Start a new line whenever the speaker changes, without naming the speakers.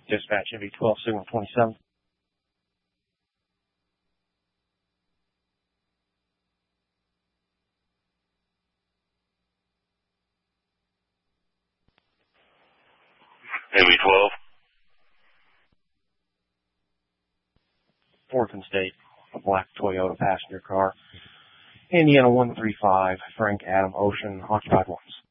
Dispatch MV12, signal 27.
MV12.
4th and State, a black Toyota passenger car. Indiana 135, Frank Adam Ocean, occupied ones.